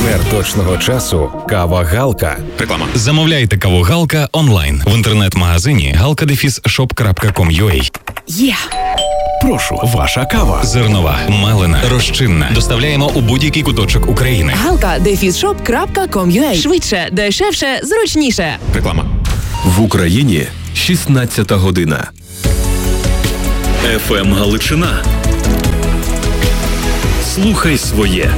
Партнер точного часу – кава Галка. Реклама. Замовляйте каву Галка онлайн в інтернет-магазині galka-shop.com.ua. Є! Прошу, ваша кава. Зернова, мелена, розчинна. Доставляємо у будь-який куточок України. galka-shop.com.ua. Швидше, дешевше, зручніше. Реклама. В Україні 16 година. ФМ Галичина. Слухай своє.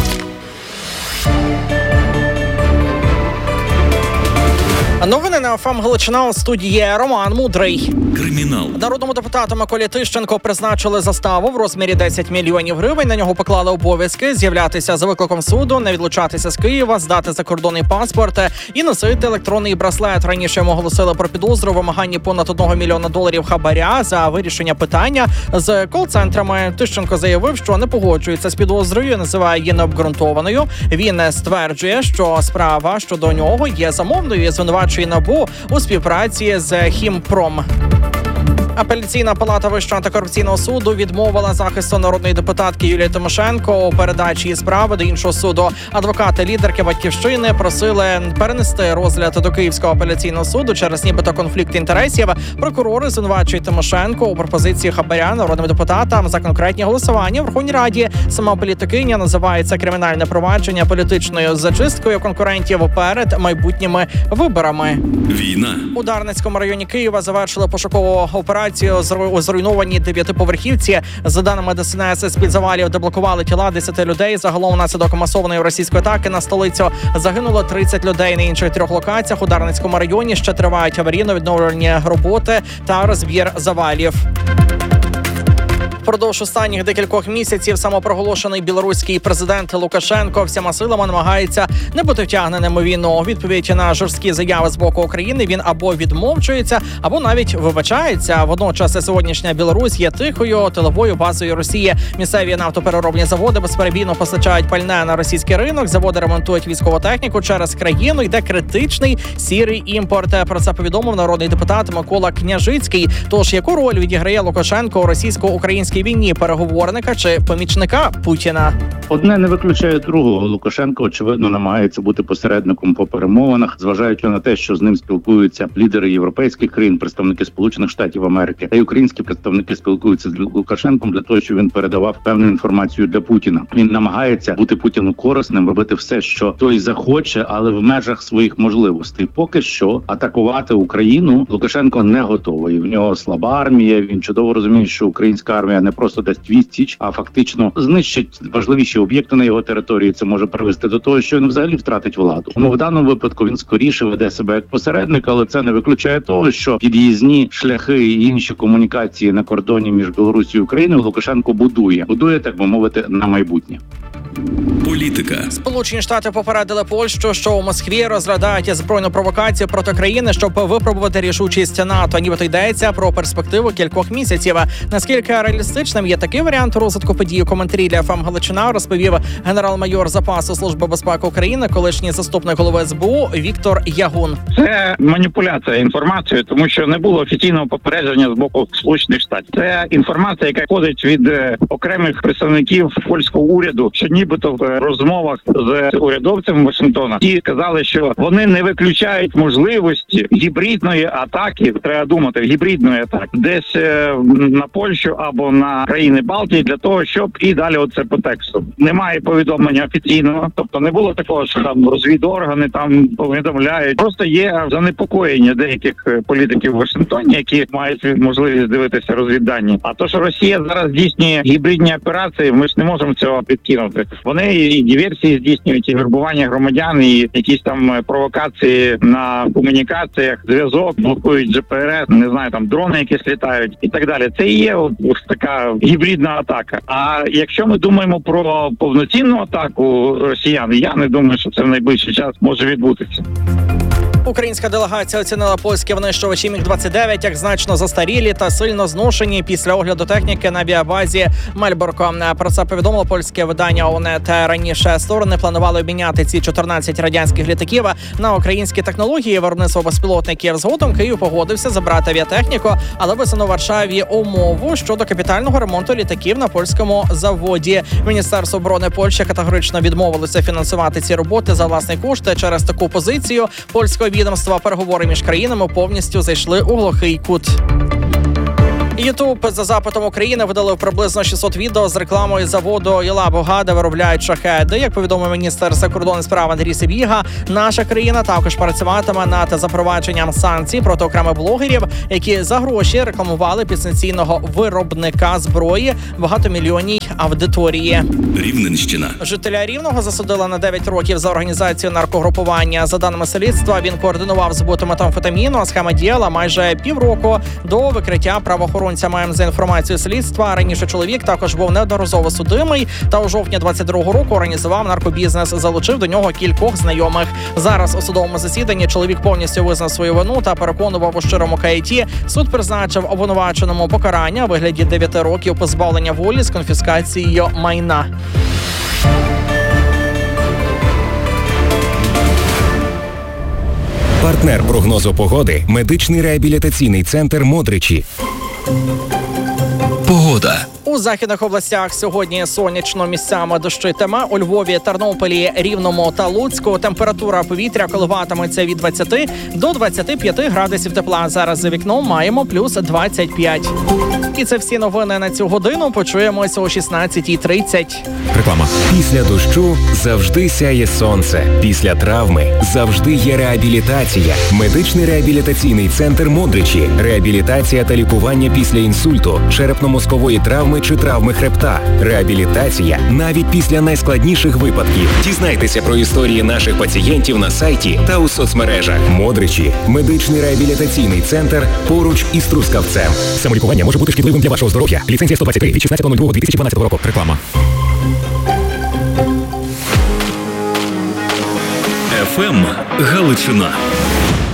Новини на ФМ Галичина, у студії Роман Мудрий. Кримінал. Народному депутату Миколі Тищенко призначили заставу в розмірі 10 мільйонів гривень. На нього поклали обов'язки з'являтися за викликом суду, не відлучатися з Києва, здати закордонний паспорт і носити електронний браслет. Раніше йому оголосили про підозру в вимаганні понад $1 мільйона хабаря за вирішення питання з кол-центрами. Тищенко заявив, що не погоджується з підозрою, називає її необґрунтованою. Він стверджує, що справа щодо нього є замовною і звинувачує НАБУ у співпраці з Хімпром. Апеляційна палата Вищого антикорупційного суду відмовила захисту народної депутатки Юлії Тимошенко у передачі її справи до іншого суду. Адвокати лідерки «Батьківщини» просили перенести розгляд до Київського апеляційного суду через нібито конфлікт інтересів. Прокурори звинувачують Тимошенко у пропозиції хабаря народним депутатам за конкретні голосування в Верховній Раді. Сама політикиня називає це кримінальне провадження політичною зачисткою конкурентів перед майбутніми виборами. Війна. У Дарницькому районі Києва завершили пошукову операцію у зруйнованій 9-поверхівці. За даними ДСНС, з-під завалів деблокували тіла 10 людей. Загалом внаслідок масованої російської атаки на столицю загинуло 30 людей. На інших 3 локаціях у Дарницькому районі ще тривають аварійно-відновлювальні роботи та розбір завалів. Впродовж останніх декількох місяців самопроголошений білоруський президент Лукашенко всіма силами намагається не бути втягненим у війну. У відповідь на жорсткі заяви з боку України він або відмовчується, або навіть вибачається. Водночас сьогоднішня Білорусь є тихою тиловою базою Росії. Місцеві нафтопереробні заводи безперебійно постачають пальне на російський ринок. Заводи ремонтують військову техніку. Через країну йде критичний сірий імпорт. Про це повідомив народний депутат Микола Княжицький. Тож яку роль відіграє Лукашенко у російсько-українській війні, переговорника чи помічника Путіна? Одне не виключає другого. Лукашенко, очевидно, намагається бути посередником по перемовинах, зважаючи на те, що з ним спілкуються лідери європейських країн, представники Сполучених Штатів Америки, та й українські представники спілкуються з Лукашенком для того, щоб він передавав певну інформацію для Путіна. Він намагається бути Путіну корисним, робити все, що той захоче, але в межах своїх можливостей. Поки що атакувати Україну Лукашенко не готовий. В нього слаба армія. Він чудово розуміє, що українська армія не просто дасть відсіч, а фактично знищить важливіші об'єкти на його території. Це може привести до того, що він взагалі втратить владу. Тому в даному випадку він скоріше веде себе як посередник, але це не виключає того, що під'їзні шляхи і інші комунікації на кордоні між Білорусією і Україною Лукашенко будує, так би мовити, на майбутнє. Політика. Сполучені Штати попередили Польщу, що у Москві розглядають збройну провокацію проти країни, щоб випробувати рішучість НАТО. Нібито йдеться про перспективу кількох місяців. Наскільки реалістичним є такий варіант розвитку подій? У коментарі для ФМ Галичина розповів генерал-майор запасу Служби безпеки України, колишній заступник голови СБУ Віктор Ягун. Це маніпуляція інформацією, тому що не було офіційного попередження з боку Сполучених Штатів. Це інформація, яка ходить від окремих представників польського уряду, що нібито в розмовах з урядовцем Вашингтона ті сказали, що вони не виключають можливості гібридної атаки, треба думати, гібридної атаки, десь на Польщу або на країни Балтії, для того, щоб і далі оце по тексту. Немає повідомлення офіційного, тобто не було такого, що там розвідоргани там повідомляють. Просто є занепокоєння деяких політиків в Вашингтоні, які мають можливість дивитися розвіддані. А то, що Росія зараз здійснює гібридні операції, ми ж не можемо цього підкинути. Вони і диверсії здійснюють, і вербування громадян, і якісь там провокації на комунікаціях, зв'язок, блокують ГПРС, не знаю, там дрони якісь літають і так далі. Це і є ось така гібридна атака. А якщо ми думаємо про повноцінну атаку росіян, я не думаю, що це в найближчий час може відбутися. Українська делегація оцінила польські винищувачі МіГ-29 як значно застарілі та сильно зношені після огляду техніки на авіабазі Мельбурко. Про це повідомило польське видання ОНЕТ. Раніше сторони планували обміняти ці 14 радянських літаків на українські технології виробництва безпілотників. Згодом Київ погодився забрати авіатехніку, але висунув Варшаві умову щодо капітального ремонту літаків на польському заводі. Міністерство оборони Польщі категорично відмовилося фінансувати ці роботи за власні кошти. Через таку позицію польського відомства переговори між країнами повністю зайшли у глухий кут. Ютуб за запитом України видалив приблизно 600 відео з рекламою заводу «Єлабуга», де виробляють шахеди. Як повідомив міністр закордонних справ Андрій Сибіга, наша країна також працюватиме над запровадженням санкцій проти окремих блогерів, які за гроші рекламували підсанкційного виробника зброї багатомільйонній аудиторії. Рівненщина. Жителя Рівного засудили на 9 років за організацію наркогрупування. За даними слідства, він координував збут метамфетаміну, а схема діяла майже півроку до викриття правоохоронцями. За інформацією слідства, раніше чоловік також був неодноразово судимий та у жовтні 22-го року організував наркобізнес, залучив до нього кількох знайомих. Зараз у судовому засіданні чоловік повністю визнав свою вину та переконував у щирому каятті. Суд призначив обвинуваченому покарання у вигляді 9 років позбавлення волі з конфіскацією майна. Партнер прогнозу погоди – медичний реабілітаційний центр «Модричі». Погода. У західних областях сьогодні сонячно, місцями дощитиме. У Львові, Тернополі, Рівному та Луцьку температура повітря коливатиметься від 20 до 25 градусів тепла. Зараз за вікном маємо плюс 25. І це всі новини на цю годину. Почуємося о 16:30. Реклама. Після дощу завжди сяє сонце. Після травми завжди є реабілітація. Медичний реабілітаційний центр «Модричі». Реабілітація та лікування після інсульту, черепно-мозкової травми чи травми хребта. Реабілітація навіть після найскладніших випадків. Дізнайтеся про історії наших пацієнтів на сайті та у соцмережах. «Модричі» – медичний реабілітаційний центр поруч із Трускавцем. Самолікування може бути шкідливим для вашого здоров'я. Ліцензія 123 від 16.02.2012 року. Реклама. ФМ Галичина.